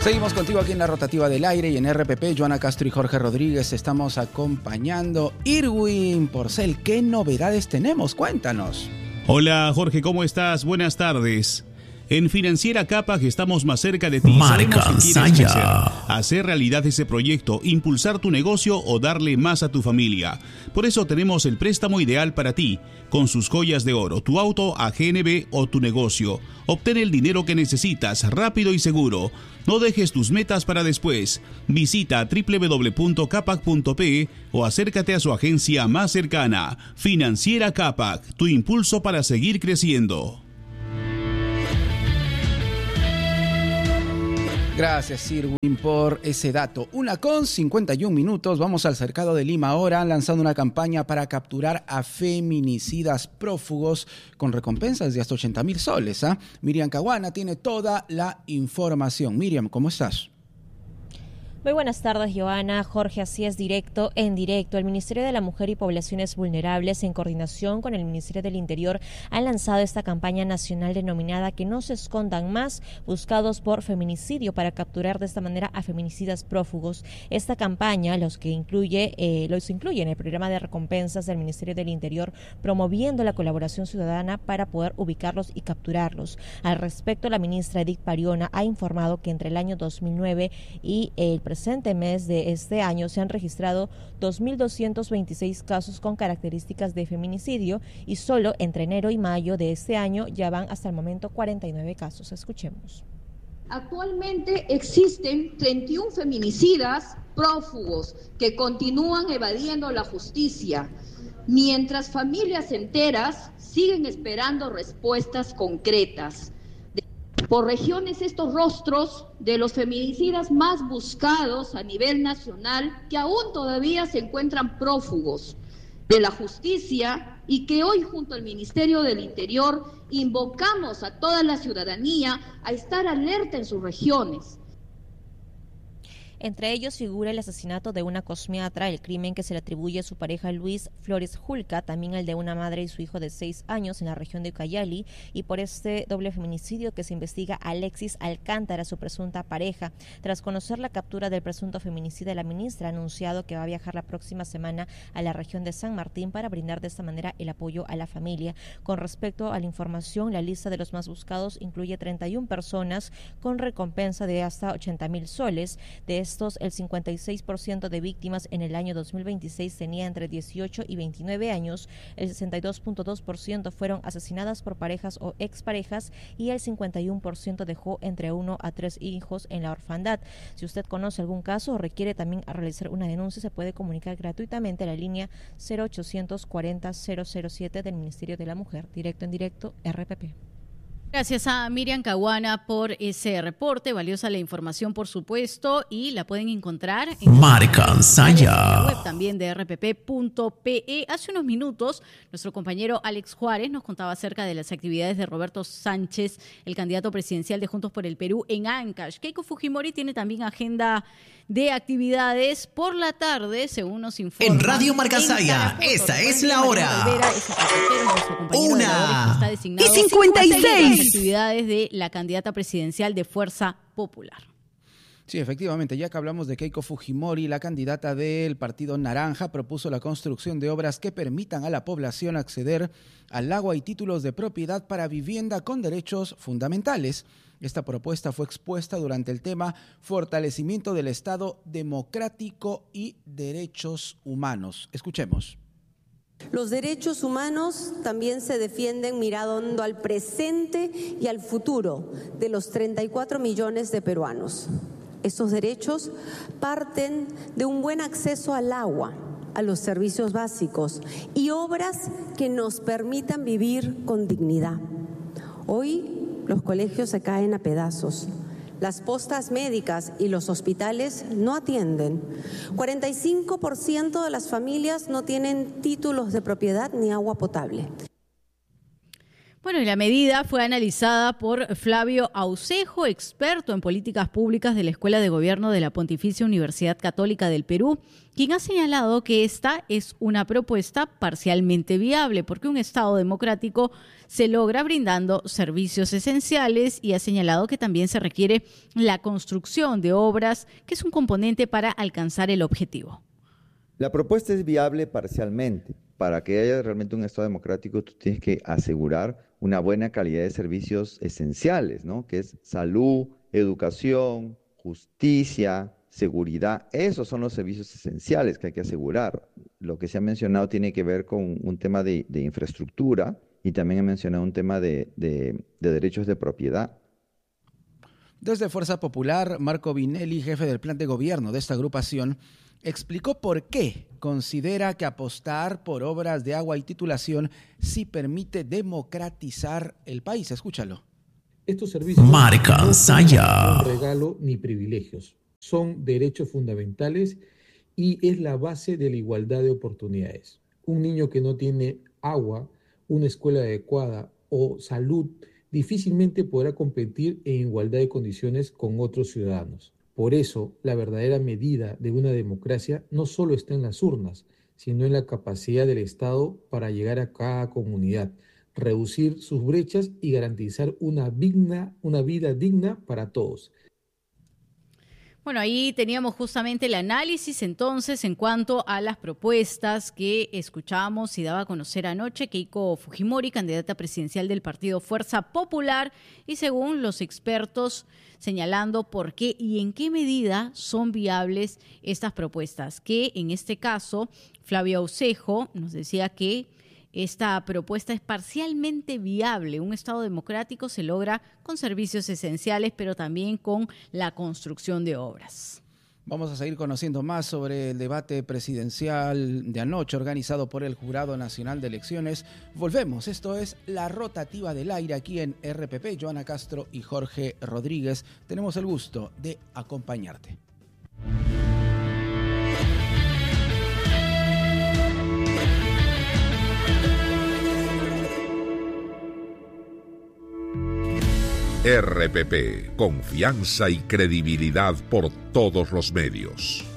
Seguimos contigo aquí en la rotativa del aire y en RPP. Joana Castro y Jorge Rodríguez estamos acompañando. Irwin Porcel, ¿qué novedades tenemos? Cuéntanos. Hola Jorge, ¿cómo estás? Buenas tardes. En Financiera Capac estamos más cerca de ti. Marca Saya. Hacer realidad ese proyecto, impulsar tu negocio o darle más a tu familia. Por eso tenemos el préstamo ideal para ti, con sus joyas de oro, tu auto a GNB o tu negocio. Obtén el dinero que necesitas rápido y seguro. No dejes tus metas para después. Visita www.capac.pe o acércate a su agencia más cercana. Financiera Capac, tu impulso para seguir creciendo. Gracias, Irwin, por ese dato. 1:51. Vamos al cercado de Lima ahora. Han lanzado una campaña para capturar a feminicidas prófugos con recompensas de hasta 80.000 soles. Miriam Caguana tiene toda la información. Miriam, ¿cómo estás? Muy buenas tardes, Joana. Jorge, así es, directo en directo. El Ministerio de la Mujer y Poblaciones Vulnerables, en coordinación con el Ministerio del Interior, han lanzado esta campaña nacional denominada Que no se escondan más, buscados por feminicidio, para capturar de esta manera a feminicidas prófugos. Esta campaña los incluye en el programa de recompensas del Ministerio del Interior, promoviendo la colaboración ciudadana para poder ubicarlos y capturarlos. Al respecto, la ministra Edith Pariona ha informado que entre el año 2009 y el presente mes de este año se han registrado 2.226 casos con características de feminicidio y solo entre enero y mayo de este año ya van hasta el momento 49 casos. Escuchemos. Actualmente existen 31 feminicidas prófugos que continúan evadiendo la justicia, mientras familias enteras siguen esperando respuestas concretas. Por regiones, estos rostros de los feminicidas más buscados a nivel nacional, que aún todavía se encuentran prófugos de la justicia y que hoy junto al Ministerio del Interior invocamos a toda la ciudadanía a estar alerta en sus regiones. Entre ellos figura el asesinato de una cosmiatra, el crimen que se le atribuye a su pareja Luis Flores Julca, también el de una madre y su hijo de 6 años en la región de Ucayali, y por este doble feminicidio que se investiga a Alexis Alcántara, su presunta pareja. Tras conocer la captura del presunto feminicida, la ministra ha anunciado que va a viajar la próxima semana a la región de San Martín para brindar de esta manera el apoyo a la familia. Con respecto a la información, la lista de los más buscados incluye 31 personas con recompensa de hasta 80.000 soles. De estos, el 56% de víctimas en el año 2026 tenía entre 18 y 29 años, el 62.2% fueron asesinadas por parejas o exparejas y el 51% dejó entre 1 a 3 hijos en la orfandad. Si usted conoce algún caso o requiere también realizar una denuncia, se puede comunicar gratuitamente a la línea 0800 40 007 del Ministerio de la Mujer. Directo en directo, RPP. Gracias a Miriam Caguana por ese reporte, valiosa la información por supuesto, y la pueden encontrar en Marca Saya. la web también de rpp.pe. Hace unos minutos nuestro compañero Alex Juárez nos contaba acerca de las actividades de Roberto Sánchez, el candidato presidencial de Juntos por el Perú, en Ancash. Keiko Fujimori tiene también agenda de actividades por la tarde, según nos informa. En Radio Marca Saya, esta es la hora. 1:56. Actividades de la candidata presidencial de Fuerza Popular. Sí, efectivamente, ya que hablamos de Keiko Fujimori, la candidata del Partido Naranja propuso la construcción de obras que permitan a la población acceder al agua y títulos de propiedad para vivienda con derechos fundamentales. Esta propuesta fue expuesta durante el tema Fortalecimiento del Estado Democrático y Derechos Humanos. Escuchemos. Los derechos humanos también se defienden mirando al presente y al futuro de los 34 millones de peruanos. Estos derechos parten de un buen acceso al agua, a los servicios básicos y obras que nos permitan vivir con dignidad. Hoy los colegios se caen a pedazos. Las postas médicas y los hospitales no atienden. 45% de las familias no tienen títulos de propiedad ni agua potable. Bueno, y la medida fue analizada por Flavio Aucejo, experto en políticas públicas de la Escuela de Gobierno de la Pontificia Universidad Católica del Perú, quien ha señalado que esta es una propuesta parcialmente viable, porque un Estado democrático se logra brindando servicios esenciales, y ha señalado que también se requiere la construcción de obras, que es un componente para alcanzar el objetivo. La propuesta es viable parcialmente. Para que haya realmente un Estado democrático, tú tienes que asegurar una buena calidad de servicios esenciales, ¿no? Que es salud, educación, justicia, seguridad. Esos son los servicios esenciales que hay que asegurar. Lo que se ha mencionado tiene que ver con un tema de infraestructura, y también he mencionado un tema de derechos de propiedad. Desde Fuerza Popular, Marco Vinelli, jefe del plan de gobierno de esta agrupación, explicó por qué considera que apostar por obras de agua y titulación sí permite democratizar el país. Escúchalo. Estos servicios Marca no Ansaya. son regalo ni privilegios, son derechos fundamentales y es la base de la igualdad de oportunidades. Un niño que no tiene agua, una escuela adecuada o salud difícilmente podrá competir en igualdad de condiciones con otros ciudadanos. Por eso, la verdadera medida de una democracia no solo está en las urnas, sino en la capacidad del Estado para llegar a cada comunidad, reducir sus brechas y garantizar una vida digna para todos. Bueno, ahí teníamos justamente el análisis entonces en cuanto a las propuestas que escuchábamos y daba a conocer anoche Keiko Fujimori, candidata presidencial del partido Fuerza Popular, y según los expertos señalando por qué y en qué medida son viables estas propuestas, que en este caso Flavio Aucejo nos decía que esta propuesta es parcialmente viable. Un Estado democrático se logra con servicios esenciales, pero también con la construcción de obras. Vamos a seguir conociendo más sobre el debate presidencial de anoche organizado por el Jurado Nacional de Elecciones. Volvemos, esto es La Rotativa del Aire aquí en RPP. Joana Castro y Jorge Rodríguez, tenemos el gusto de acompañarte. RPP, confianza y credibilidad por todos los medios.